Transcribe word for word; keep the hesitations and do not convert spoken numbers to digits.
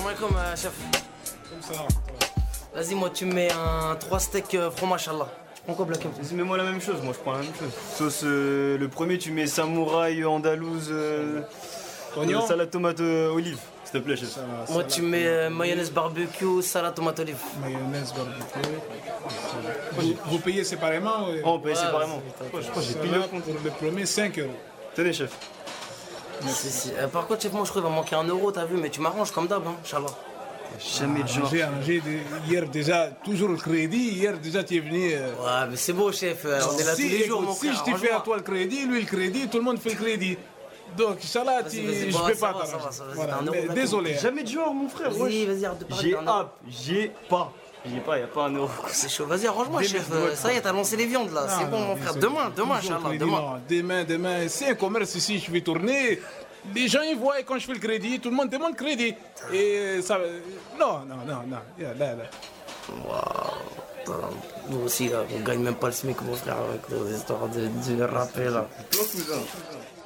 Salam alaikum, euh, chef. Comme ça. Vas-y, moi, tu me mets un trois steaks euh, fromage, Allah. Tu prends quoi, Black M? Vas-y, mets-moi la même chose, moi je prends la même chose. Sauce, euh, le premier, tu mets samouraï, andalouse, euh, Oignon. euh, salade tomate euh, olive, s'il te plaît, chef. Ça va, Moi, ça tu va. mets euh, mayonnaise barbecue, salade tomate olive. Mayonnaise, barbecue. Vous, vous payez séparément ou... Oh, on paye Ouais, séparément. vas-y, Oh, je crois que j'ai Ça pile le va, compte. pour le premier, cinq euros. Tenez, chef. Si, si. Euh, par contre, chef, moi, je crois qu'il va manquer un euro, t'as vu, mais tu m'arranges comme d'hab, hein, Inch'Allah. Jamais de genre. J'ai arrangé de- hier déjà, toujours le crédit. Hier déjà, tu es venu. euh, Ouais, mais c'est beau, chef. euh, on est là si, tous les jours, écoute, mon si frère. je t'ai fait à arrange-moi. toi le crédit, lui le crédit, tout le monde fait le crédit. Donc, Inch'Allah, Vas-y, tu- vas-y, je bon, peux ça pas va, ça t'arranger. va, ça va, vas-y, Voilà, t'as un euro, mais là, désolé. hein. Jamais de genre, mon frère. Vas-y, wesh. vas-y, arrête de parler. J'ai t'as un euro. app, j'ai pas. J'ai pas, y a pas un euro. C'est chaud. Vas-y, arrange-moi, chef. Démerde-toi, Euh, Ça y est, t'as lancé les viandes, là. C'est Non, bon, non, mon bien frère. sûr. Demain, demain, Toujours Inch'Allah, crédit, demain. non. Demain, demain. C'est un commerce ici, je vais tourner. Les gens, ils voient quand je fais le crédit, tout le monde demande crédit. Et ça. Non, non, non, non. Yeah, là, là. Putain, nous aussi, là, on gagne même pas le SMIC, mon frère, avec nos histoires de, de rapper, là. Toi, cousin.